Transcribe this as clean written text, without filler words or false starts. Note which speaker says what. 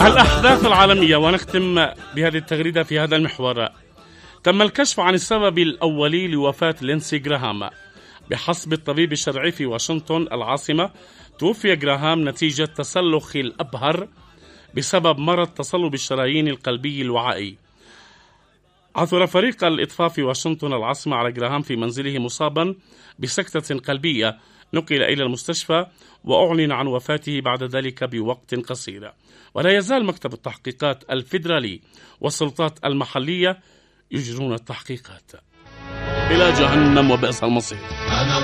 Speaker 1: الأحداث العالمية، ونختم بهذه التغريدة في هذا المحور. تم الكشف عن السبب الأولي لوفاة لينسي جراهام. بحسب الطبيب الشرعي في واشنطن العاصمة، توفي جراهام نتيجة تسلخ الأبهر بسبب مرض تصلب الشرايين القلبي الوعائي. عثر فريق الإطفاء في واشنطن العاصمة على جراهام في منزله مصابا بسكتة قلبية، نقل إلى المستشفى وأعلن عن وفاته بعد ذلك بوقت قصير. ولا يزال مكتب التحقيقات الفيدرالي والسلطات المحلية يجرون التحقيقات. إلى جهنم وبئس المصير.